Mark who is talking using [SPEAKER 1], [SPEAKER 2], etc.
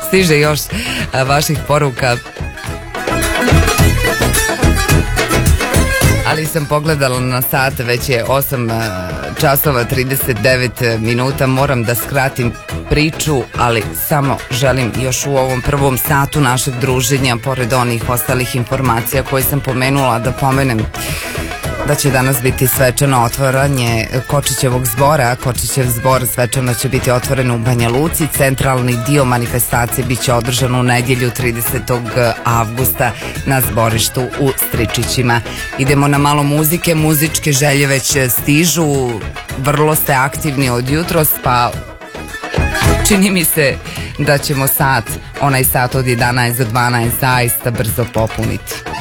[SPEAKER 1] Stiže još vaših poruka. Ali sam pogledala na sat, već je 8 časova 39 minuta, moram da skratim priču, ali samo želim još u ovom prvom satu našeg druženja, pored onih ostalih informacija koje sam pomenula, da pomenem da će danas biti svečano otvaranje Kočićevog zbora. Kočićev zbor svečano će biti otvoren u Banja Luci. Centralni dio manifestacije biće održan u nedjelju 30. avgusta na zborištu u Stričićima. Idemo na malo muzike, muzičke želje već stižu, vrlo ste aktivni od jutros, pa čini mi se da ćemo onaj sat od 11 do 12 zaista brzo popuniti.